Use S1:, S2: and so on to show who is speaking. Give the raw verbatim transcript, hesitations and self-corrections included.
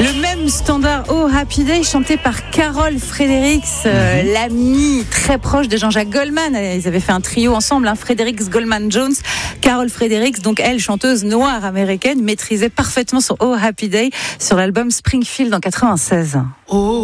S1: Le même standard Oh Happy Day chanté par Carol Fredericks, euh, mmh. l'amie très proche de Jean-Jacques Goldman. Ils avaient fait un trio ensemble, hein, Fredericks, Goldman, Jones. Carol Fredericks, donc elle, chanteuse noire américaine, maîtrisait parfaitement son Oh Happy Day sur l'album Springfield en quatre-vingt-seize. Oh.